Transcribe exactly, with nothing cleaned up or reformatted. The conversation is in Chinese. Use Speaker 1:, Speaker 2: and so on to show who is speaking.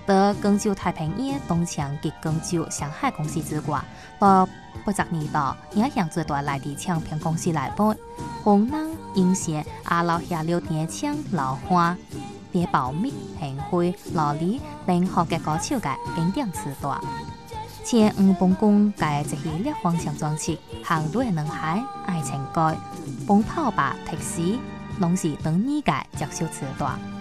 Speaker 1: 得广州太平洋东墙及广州上海公司之外，到八十年代也向最大内地唱片公司来买，红人影线也留下了电枪老花。在保密、行贿、劳力等学嘅歌手嘅经典时代，前五本宫嘅一系列方向专辑，《行路嘅男孩》、《愛情歌》、《奔跑吧택시》，拢是當年嘅接受時代。